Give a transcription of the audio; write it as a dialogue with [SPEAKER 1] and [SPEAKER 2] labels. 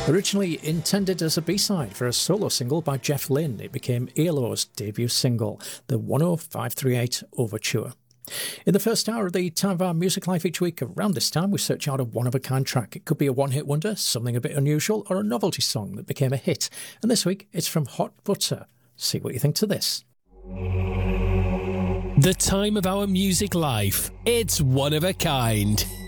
[SPEAKER 1] Originally intended as a B-side for a solo single by Jeff Lynne, it became ELO's debut single, the 10538 Overture. In the first hour of the Time of Our Music Life each week, around this time, we search out a one-of-a-kind track. It could be a one-hit wonder, something a bit unusual, or a novelty song that became a hit. And this week, it's from Hot Butter. See what you think to this.
[SPEAKER 2] The Time of Our Music Life. It's one of a kind.